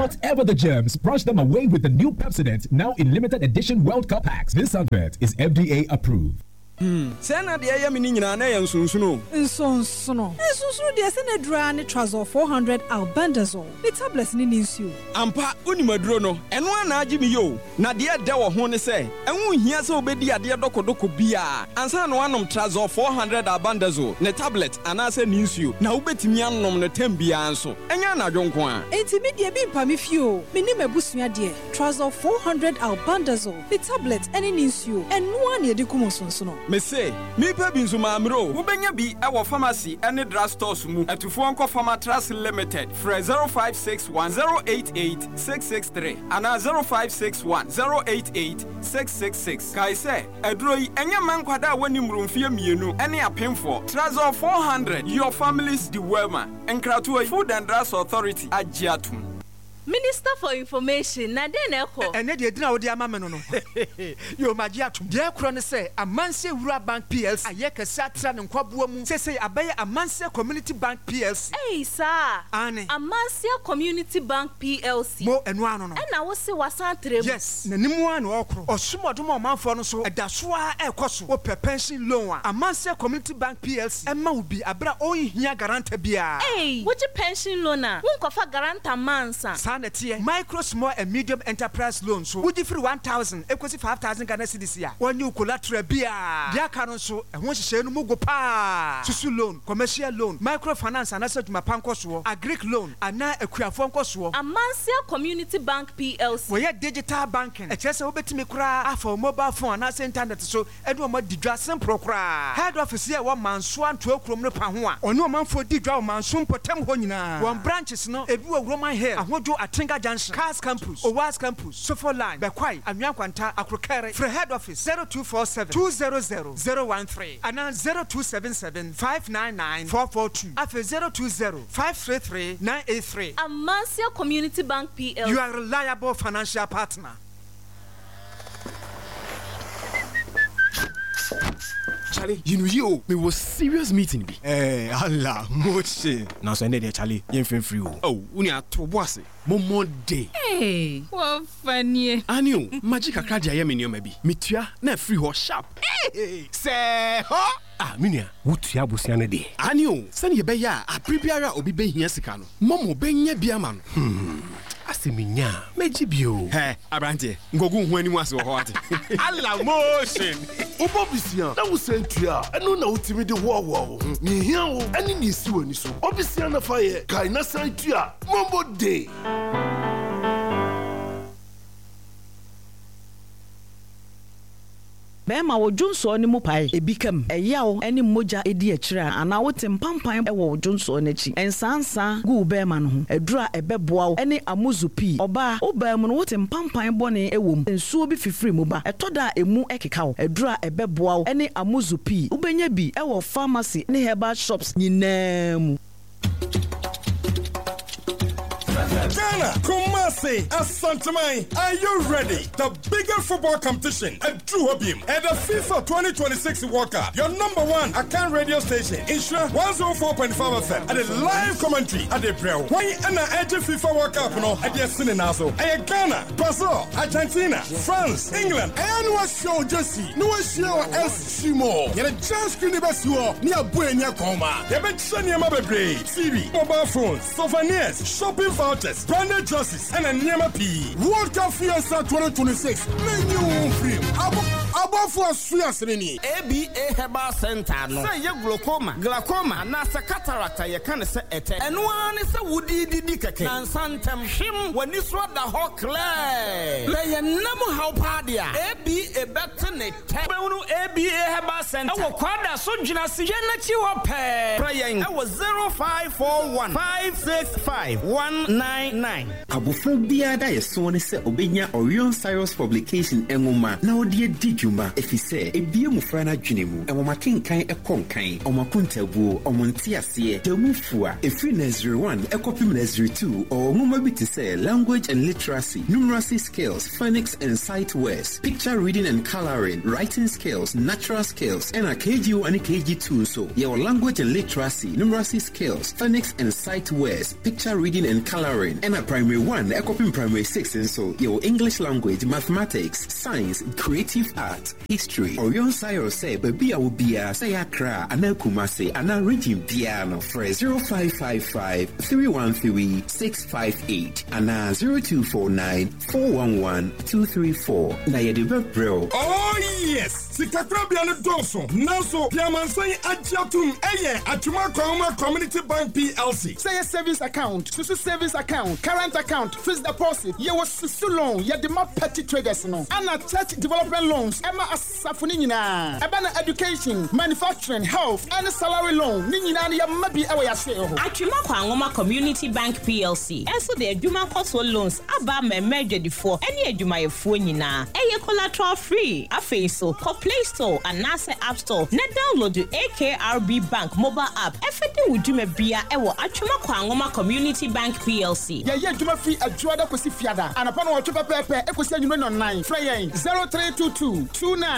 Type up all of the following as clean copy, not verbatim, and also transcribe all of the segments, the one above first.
Whatever the germs, brush them away with the new Pepsodent, now in limited edition World Cup packs. This advert is FDA approved. Sena de ya mini nyina na ya nsunsuno. Nsunsuno de sena dra ne Trazol 400 albendazole. The tablets ni nsuo. Ampa unimaduro no. Eno ana agi mi yo. Na de da wo ho ne se. Enwu hia se obedi ade dokodoko bia. Ansa no anom Trazol 400 albendazole. Ne tablet anase ni nsuo. Na ubetimi anom ne tambia anso. Enya na dwonko a. Enti mi de bi mpa mi fio. Mi ni mabusua de. Trazol 400 albendazole. The tablet eni ni nsuo. Eno ana de kumo sonsono. Me say, me pa binzu mamro. Ubenya bi ewo pharmacy ene drugstores mu. Etufo onko Pharmatras Limited. Fre 0561088663 ana 0561088666. Kai say, edro yi enya mankwada wani mrumfie mienu ene apemfo. Trazol 400 your family's dewema. Enkratu Food and Drugs Authority agiatum. Minister for Information na den eko ene de dina wo de ama me no yo magia atum de ekro ne se Amanse Wura Bank PLC ayekese atra ne nkwaboa mu sese abaye Amanse Community Bank PLC sir ane Amanse Community Bank PLC mo eno ano no na wo se wasantre mu yes na nimu an okro osumodom omanfo no so edaso a ekoso wo pension loan a Amanse Community Bank PLC ema wo bi abra ohia garanta bia which pension loan a wo nkofa garanta mansa micro, small and medium enterprise loans. So, would you free 1,000 equals 5,000 Ghana cedis here? One new collateral beer. Dear Caron, so I want to say no more pa. Susu loan, commercial loan, microfinance, and answer to my pancoswo, a Greek loan, and now a queer phone coswo. Amanse Community Bank PLC. We had digital banking. A chess over to me cry for mobile phone and internet. So, Edward more didrasem procra. Head office here 1 man swan 12 krom panwa. Or no man for didraw man soon potem honina. One branches no, if you are Roman hair, I want to Atinga Junction, Cars Campus, Owas Campus, Sofo Line, Bekwai, Amyankwanta, Akrokere, for head office 0247 200 013 and 0277 599 442 after 020 533 983. Amanse Community Bank PLC. You are a reliable financial partner. Charlie, you me was serious meeting be. Allah, moche. Now so there Charlie, you free. Oh, unia to boss. Momo day. Hey, what funny. Anio, magic akra ya me ni maybe. Mitua na free ho sharp. Hey, say ho. Minia, wutua bosia ne de. Anio, send ye be ya, a prebiara obi be hia sika no. Momo be nya bia ma no. Aseminya, meji bio. He, abrante, ngogu hu ani ase ho ate. Allah motion. Obobisia, na wo sentua, eno na utimi de wo. Ni hia wo, ani ni si wani so. Obisia na fa ye, kai na sentua, mombo day. Bema wo Junso ni mu pai ebikam eyawo eni moja edi akira ana wo tempampan e wo Junso n'achi ensansa gu bema no ho edura ebeboa wo eni amuzupi oba wo bema no wo tempampan bone ewom ensuo bi fifiri mu ba etoda emu ekeka wo edura ebeboa wo eni amuzupi ubenya bi e wo pharmacy ne herbal shops nyinam. Ghana, Kumasi, Asantamai, are you ready? The bigger football competition at Druhobim and the FIFA 2026 World Cup. Your number one Akan radio station, Isra 104.5 FM, and a live commentary at the Brel. Why an edge FIFA World Cup no at the Sininazo? Ghana, Brazil, Argentina, France, England, and what show Jesse? No show S. Shimo. You're a chance to never see near Buena Coma. You've been sending a mobile TV, mobile phones, souvenirs, shopping vouchers, branded jerseys, and a Nyama P. World Cup Fiesta 2026. Menu free. Above for Switzerland. ABA Herbal Center. No. Say glaucoma, nasa cataract. You can't say it. And one is a woody didicake. And Santam Shim when you swat the hawk clay. Lay a number how padia. ABA Bactonet. ABA Herbal Center. Our quadra Sujina Siena Chiwape. Praying. I was 0541 565 199. Abofobia da yeso ne se obenya Orion Cyrus publication enguma na odie didwa adwuma efise ebie mufra na dwenemu enwomakenkan ekonkan omakuntabuo omontiase demufua efri nursery 1 ekopim nursery 2 or muma bi to say language and literacy, numeracy skills, phonics and sight words, picture reading and coloring, writing skills, natural skills, and a KG1 and KG2 so your language and literacy, numeracy skills, phonics and sight words, picture reading and coloring, and a primary 1 ekopim primary 6 and so your English language, mathematics, science, creative art, history, or yon sayo say baby I will be a say akra ana kumase ana region piano for 0555 313 658 and 0249 411 234 na yedibe bro. Oh yes, Sikakrabia no doso now so piamansan ajatum eye atuma kwama Community Bank PLC say a savings account, susu savings account, current account, fixed deposit, ye was susu loan, ye de ma petty traders no, and a church development loans, Emma asafuni nyina, ebana education, manufacturing, health, and salary loan, ni nyina ya mabi ewe ya share ho. Atuma kwangoma Community Bank PLC, enso de adwuma koso loans aba memedwe difo, eni adwuma yefo nyina, eye collateral free, afi so, Play Store and NASA App Store, na download the AKRB Bank mobile app, efete wudume bia ewo atuma kwangoma Community Bank PLC. Ye adwuma free adwada kosi fiada, anapa no watwa pepe ekosi anyume no 9, frey 0322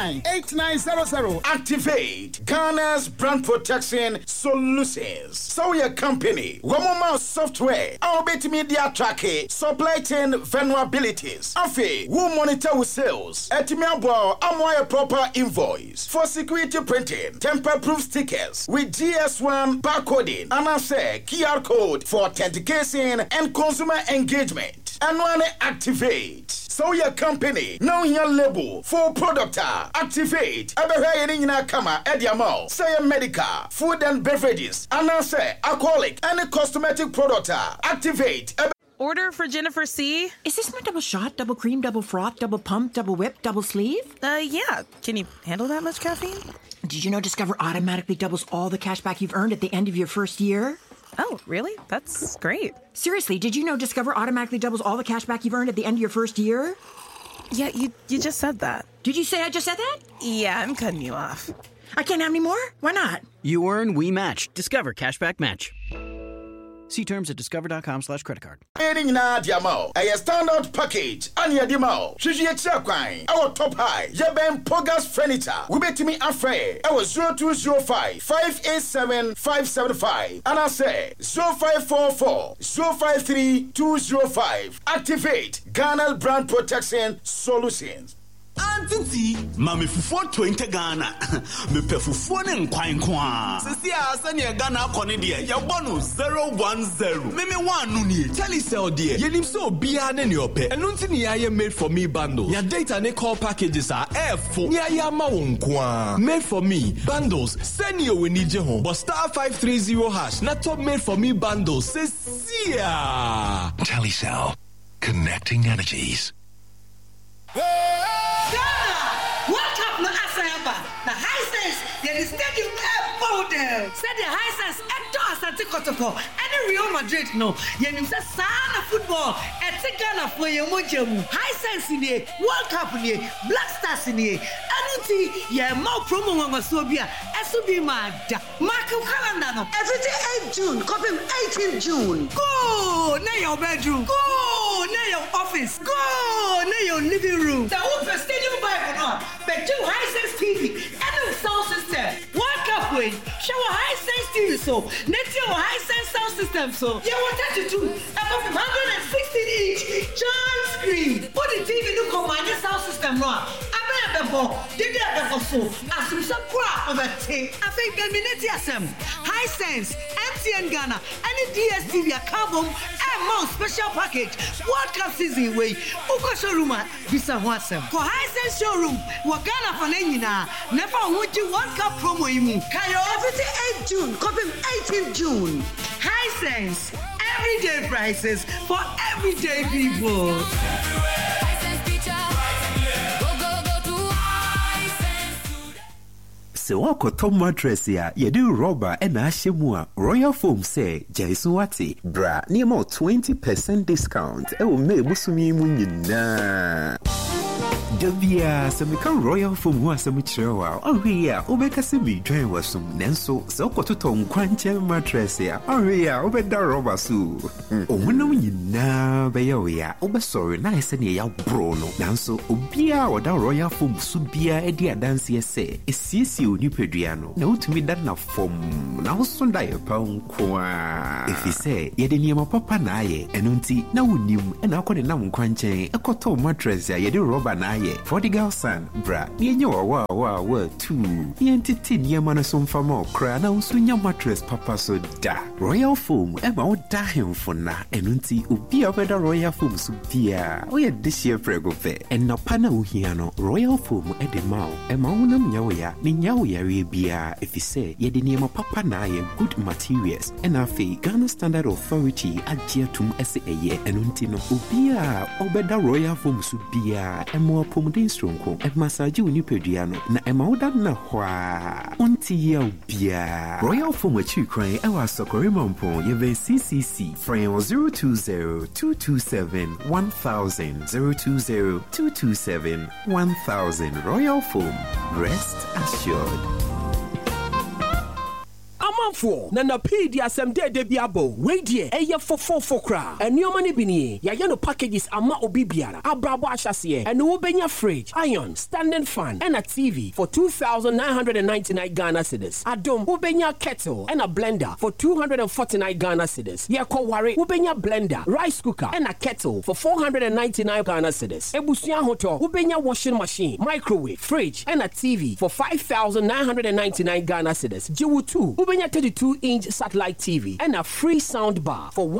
298900. Activate Ghana's brand protection solutions. So your company, Womoma software, our bit media tracking, supply chain vulnerabilities. Afi, who monitor with sales, etimiabo, amwaya proper invoice for security printing, tamper-proof stickers with GS1 barcoding, and I say QR code for authentication and consumer engagement. And when activate. So your company, now your label for product activate. Ever in a kama ediamo. Say medical, food and beverages, and I say alcoholic and cosmetic product activate. Order for Jennifer C. Is this my double shot, double cream, double froth, double pump, double whip, double sleeve? Yeah. Can you handle that much caffeine? Did you know Discover automatically doubles all the cash back you've earned at the end of your first year? Oh, really? That's great. Seriously, did you know Discover automatically doubles all the cash back you've earned at the end of your first year? Yeah, you just said that. Did you say I just said that? Yeah, I'm cutting you off. I can't have any more? Why not? You earn, we match. Discover Cashback Match. See terms at discover.com/creditcard. A standard package. Anya Dimo. Shishi Echakwine. Our top high. Yeben Pogas Furniture. Ubetimi Afre. Our 0205 587 575. And I say 0544 053 205. Activate Ghana Brand Protection Solutions. Auntie, Mammy Fufu 20 Ghana. Me Pefufu and Quine Quan. Cecilia, send your Ghana Conidia, your bonus 010. Meme one nuni. Telecel dear. You so behind in your pay. And nothing I made for me bundle. Your data and call packages are F4. Nya Maunqua. Made for me bundles. Send you when need your home. But star 530 hash. Not top made for me bundles. Cecilia. Telecel. Connecting energies. Ghana! World Cup no Asayaba. The Hisense, the stadium model. Said the Hisense Ecto Asante Kotoko. And the Real Madrid no. Yenim sa sana football. Eti Ghana for your mojamu. Hisense in the World Cup in the Black Stars in the Anuti, ye more promo wanga Sobia. Esubi mada. Mark calendar no. Every day 8 June. Copy 18 June. Go near your bedroom. Go near your office. Go near your living room. The Open Stadium Bible no. But two Hisense TV and the sound system. World Cup win. Show a Hisense TV so. Next year Hisense sound system so. You want 32 above 116 inch giant screen. Put the TV look on my sound system no. Did you ever so? As you some crap of a thing. I think Belminati Assem. Hisense, MTN Ghana, any DSTV Kabum, and more special package. World Cup season way. Uko showroom Bisa Wasem. For Hisense showroom, what Ghana for Lenina. Never would you World Cup promo imu. Kayo everything 8 June, copy 18 June. Hisense, everyday prices for everyday people. So wako top mattress ya yedu rubber ena ashemua Royal Foam say Jason Wati bra near more 20% discount. Ewo me busumi mu nyina. Dabia, some can royal from was a mature. Oh, yeah, Obekasimi, train was some Nenso, so to Tom Quancha mattress here. Oh, yeah, Obeda Robasu. Oh, when you now, Bayoya, Obesorry, nice and ya Bruno. Nanso, Obia or the royal from Subia, Edia Dancia say, is Sisio Nipediano. No to me that now from now Sunday upon qua. If he say, Yedinium Papa Naye, and Unti, now Nim, and I call it now Quanche, a cotton mattress, Yedi Roba Naye, for the girl son, bra, near your word too. Yentitin Yamanasum for more cry, now soon your mattress, Papa so da. Royal foam, Emma would die him for na, and Unti, Ubia better royal foam subia. We had this year prego fair, and now Pana Uhiano, royal foam at the mouth, and Maunam Yawaya, Ninyawaya Rebia, if he say, Yedinium Papa Naye, good materials, and Afi, Ghana Standard Authority, Adjetum SAA, and Untino, Ubia, Obeda royal foam subia, and more pomodin stronko, and massage unipediano, na emauda na hwa. Unti ya ubia. Royal foam a chukran, ewa sokori mompo, yeve CCC, frame 020-227-1000, 020-227-1000. Royal foam, rest assured. Amanfo na na pidi asemde de biabo we die eye fofofo kra enioma ne bini ya no packages ama obi biara abrabo ahyase ene wo benya fridge iron standing fan and a TV for 2,999 Ghana cedis adom wo benya kettle and a blender for 249 Ghana cedis ye ko ware wo benya blender rice cooker and a kettle for 499 Ghana cedis ebusuan hoto wo benya washing machine microwave fridge and a TV for 5,999 Ghana cedis jiwu 2 Ubenya 32-inch satellite TV and a free sound bar for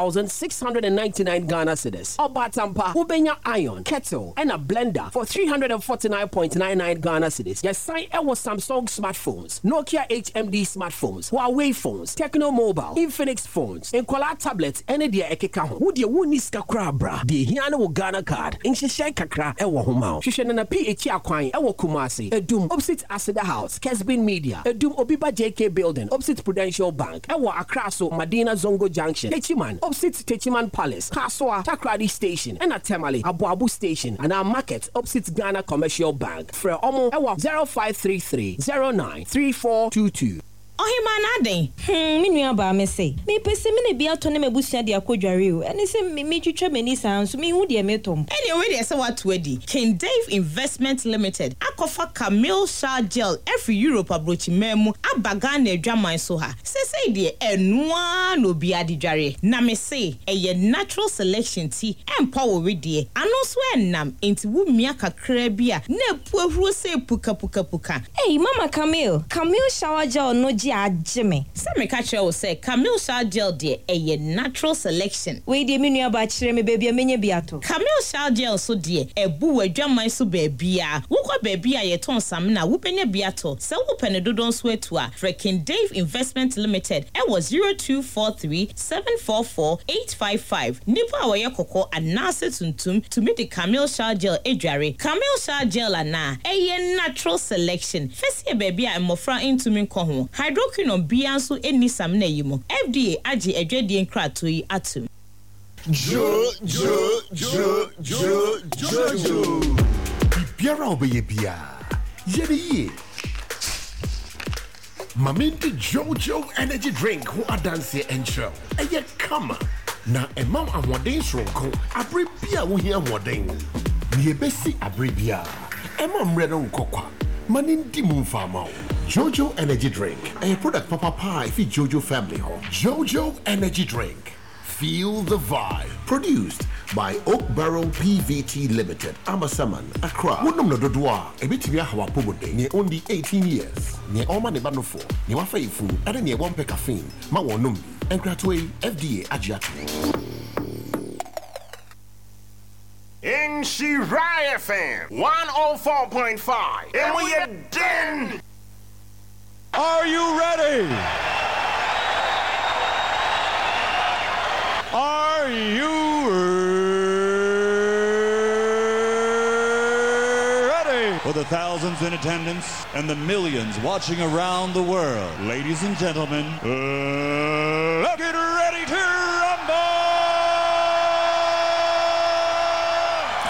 1,699 Ghana cedis. Obatampa, Ubenya iron, kettle, and a blender for 349.99 Ghana cedis. Yes, sign was Samsung smartphones, Nokia HMD smartphones, Huawei phones, Techno Mobile, Infinix phones, and Kola tablets, and the Ekeka. Would you win this kakra, the Hiano Ghana card, in Shisha Kakra, Ewa Humao, Shishan and PH Aquine, Ewa Kumasi, Edum, opposite Asada House, Kesbin Media, Edum Obiba JK Building, opposite Prudential Bank, Ewa Akraso, Madina Zongo Junction, Techiman, opposite Techiman Palace, Kaswa, Takradi Station, and Atemali, Abu Station, and our market, opposite Ghana Commercial Bank. For Omo, Ewa 0533 093422. Ohimanade. Minua ba me say. Me pese me ne bia to ne mabusua de akodware o. Ene se me twetwa mani san so me hu de me tom. Anyway, dey say what wedi. King Dave Investment Limited. Akofa Camille Shah Gel every Europe abrochi memu abaga na adwaman so ha. Say de enua no bia de dware. Na me say eye natural selection tea empower we de. Ano so enam enti wu mia kakra bia na puahuru se puka. Hey Mama Camille Shower Gel no Jimmy. Some catch you say Camille Shah Gel de a natural selection. We de minu ba chire me baby amenye biato. Camille Shah Gel so de e bu adwaman so baby a. Wo kwa baby a ye ton sam na wo penya biato. Se wo pene dodon so etu a. Freaking Dave Investment Limited. E was 0243 744 855. Nipa a ye kokko anase tuntum to meet the Camille Shah Gel edware. Camille Shah Gel ana a natural selection. Fesi baby a mofra into me ko ho. Hydroquinone bianso eni sam na yimo. FDA agi edwedie nkrato yi atum. Jo. Biara obeye bia. Yeye. Mamindi Jojo energy drink who adanse encho. Eye kama. Na emam amwoden sronko. Abre bia wo hia amwoden. Ni ebesi abre bia. Emam redo nkokwa. Manindi Mufamo. Jojo Energy Drink. A product Papa Pie for Jojo Family Home. Jojo Energy Drink. Feel the vibe. Produced by Oak Barrel PVT Limited. Amasaman, Accra. Wonum no dodwa. Ebitibia hawa pomode. Ni only 18 years. Ni oma ne banofo. Ni wafa ifu. Ade ni won pe caffeine. Ma wonum. Enkratwe FDA agiatu. In Shirai FM 104.5. And we are done. Are you ready? Are you ready? For the thousands in attendance and the millions watching around the world, ladies and gentlemen, let's get ready to rumble!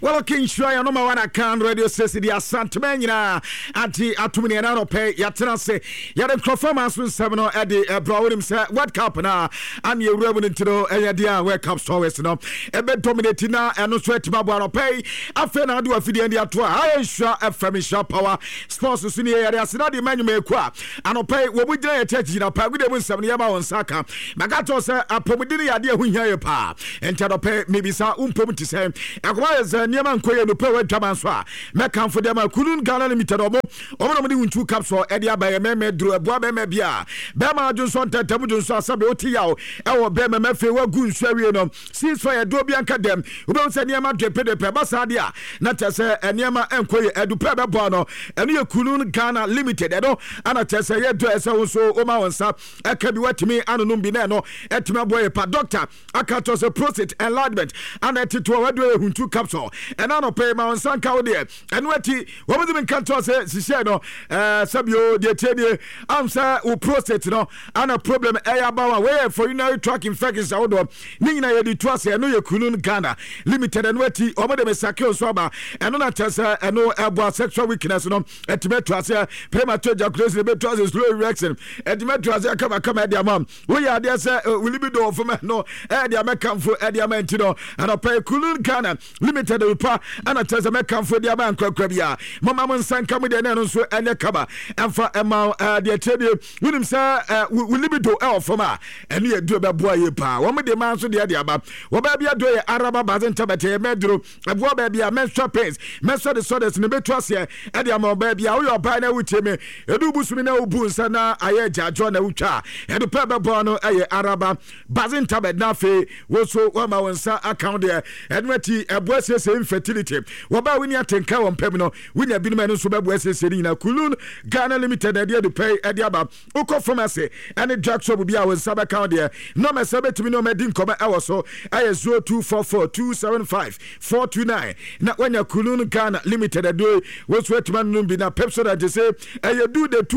Well, King Shire, number one, I can radio says the Santamania, Anti Atuminiano pay, Yatanase, Yadan Crofamas with 7 or Eddie, Brown himself, what cup now, and you revenue to know, Edia, where cups always know, a bit dominating now, and no sweat to my pay. I feel I do a video in the Atua, I am sure a family shop power, sports to senior areas, not the manual qua, and I'll pay what we did a text in a pay with 7 Yama on Saka. Magato said, I probably idea when you pa, and tell pay maybe sa to say, acquires a Niaman Koya to pay with Tamaswa, Mekan for them, I couldn't Ghana limited or more 2 cups for Edia by a meme drew a Boabe Bia, Bama Johnson, Tamu Sabotio, our Bema Mefe, were good Sherry, since for a Dobianca them, who don't say Niama to pay the Pebasadia, not as a Niama and Koya, Edu Peba Bono, and you couldn't Ghana limited, and I tell say, yes, also Oma and Sap, I can be what to me, Anumbinano, at my boy, pa doctor, I can't toss a prostate enlargement, and at it to a 2 cups, and I don't pay my own son cow there, and what he, what was the can't toss it, Sishano, Sabio, the Teddy, answer, who prostate, no, and a problem, about where for you know, track infections outdoor, Nina, the trust, I know you couldn't Ghana, limited and wetty, over the Sakio Swaba, and on a tessa, and no about sexual weakness, no, at Metrasia, premature close the Metras is low reaction, at Metrasia come at their mom. We are there, sir, will be door for me, no, Edia Mekan for Edia Mentino, and I pay Kulun Ghana, limited repa, and I tell the Mekan for the man, Crabia, Mamma San come with the Nanos and the cover, and for Emma, the Teddy, with him, sir, will be do L for ma, and you do a boy, pa, one with the man to the Adiaba, what baby are doing, Araba Bazan Tabate, Medro, and what baby are menstrual pains, menstrual disorders in the Betrasia, Ediamo baby, how you are buying out with me, a do Busmina Busana, Ayaja, John Ucha, and the Pepper Bono, Araba, Bazin Tabet Nafe, was so one account there, and what he abuses infertility. What about when you take care of Pemino, when you have been managed to West Serena, Kulun, Ghana Limited, idea to pay Ediaba, Oko Formase, and the Jackson will be our sub account there. No, my sabbat to me, no, Medin Comer hour so, I 0244 275 429. Not when you Kulun Ghana Limited, I do, was wet man Numbina Pepsi that they say, and you do the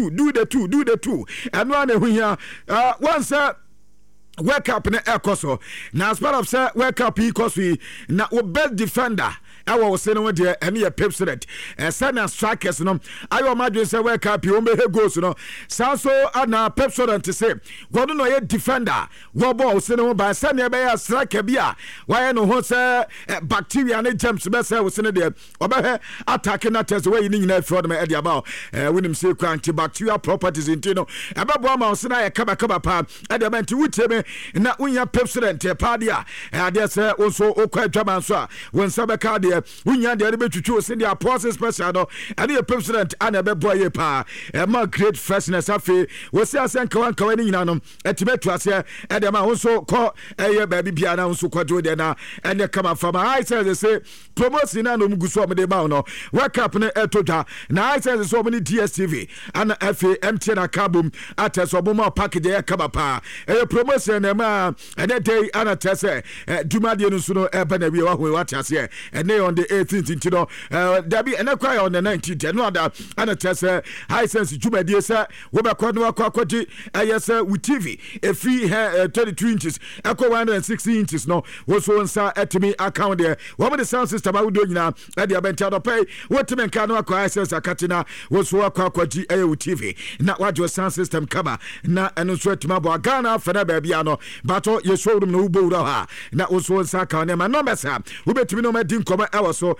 two, and one here, once, wake up in the Ecoso. Now, as part of say, wake up, because we now best defender. I was saying what dear any a pepsi and send us strikers no I imagine say wake up you may goes no so na pepsi to say what no ye defender what ball saying by send a striker bia why no ho say bacteria and germs be say we say there obe attacking that as way you need for them e dey about when him say antibacterial properties in no e be bo ma say na kaba pa e dey meant wuche me na unya pepsi pa dia e dey say also okwa dwaman so a when sabeka dia unya de be twitwo say the process special no and the president and be boy pa e ma great freshness afi we say asen kawan ni nyina no etibetu ase e de ma so ko eye ba bibia na so kwajo de na and come from I say promotion na no mguso am de ba no wake up na etodwa na I say so many DSTV and FA MTN akabum at so boma package e kaba pa e promotion na ma and day ana tese dumade no so no e ba na wi wa ho what ase and on the 18th into no dabi and cry on the 19th no other ana tese high sense dumade say we be kwa no akwaji yes with TV a free 32 inches echo 160 inches no wo so nsa etimi account there wo me the sound system awu do nyina e dey abenta do pay what men kan no akwa sense akatina wo so akwaji with TV na wajo sound system kama na eno so etima bo Ghana fana ba bia no bato ye showroom no ubo ura ha na wo so nsa kan na no mesa wo betimi no medin koma e so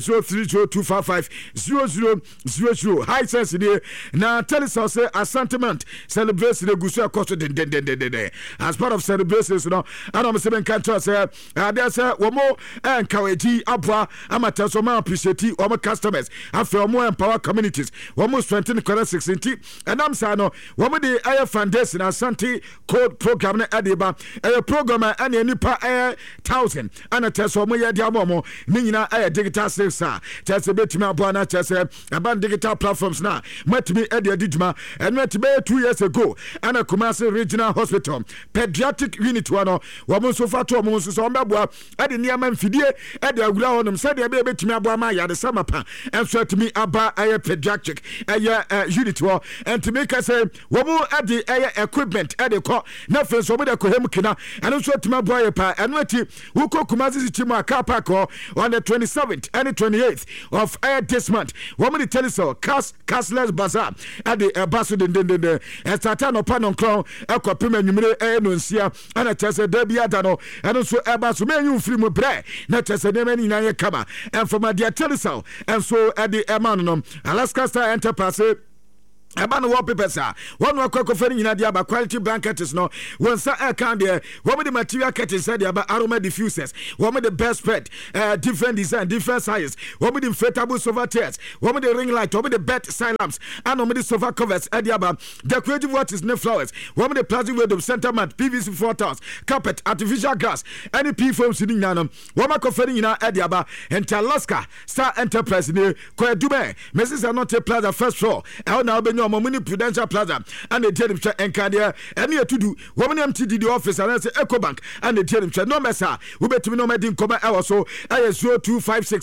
0302550000 high sense there na tell us say a sentiment celebration the gusu akoso den as part of celebrations no and I'm saying can tell say there say wo mo encourage abwa amata so ma appreciate wo customers after mo empower communities wo mo strengthen correct 60 and I'm saying no wo mo the air foundation Asante code program na adeba program and nipa 1000 and tell so mo ye dia mo ni nyina digital sales tell say betimi abwa na tell say about digital platforms na matimi adijuma and matimi 2 years ago and a Kumasi Regional Hospital pediatric unit wano wo so fa to mo so so mbabua ade niam mfidie ade agura honum said e be betimi abwa ma ya de samapa and so timi aba pediatric unit wo and to make us say wo ade equipment ade ko na fe so wɔn de kɔhɛm kina ɛno nso atuma bɔ ayɛ paa ɛno ati wokɔ Kumasi City mu a car park on the 27th and the 28th of this month wɔn de telecel cashless bazaar ɛde ɛba so dendendende ɛsata no pa no nkron ɛkɔpem anwumire ɛyɛ no nsia ɛna kyerɛ sɛ da bi ada no ɛno nso ɛba so mɛnyi mfiri mu brɛ na kyerɛ sɛ nneɛma nyinaa yɛ kama ɛmfama deɛ telecel ɛnso ɛde ɛma no Alaska Star Enterprise About the wallpapers, one more cocoa about quality blankets. No, one sa account there. What with the material curtains said about aroma diffusers. What with the best spread, different design, different size. What with the inflatable sofa chairs. What with the ring light. What with the bed side lamps. And what with the sofa covers. Adiaba, decorative watches, no flowers. What with the plastic window, center mat, PVC floor tiles, carpet, artificial grass, any P foam sitting nanum. What my coffee in Adiaba and Alaska Star Enterprise near Koya Dubai. Mrs. Anote Plaza first floor. El now Momini Prudential Plaza and the Tenim and Candia and near to do woman MTD office and that's EcoBank and the Tenim no messa. We bet to no medin comma hour so I 0256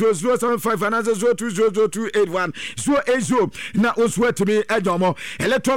530075 and 02000281 so 80 now was where to me Edomo electoral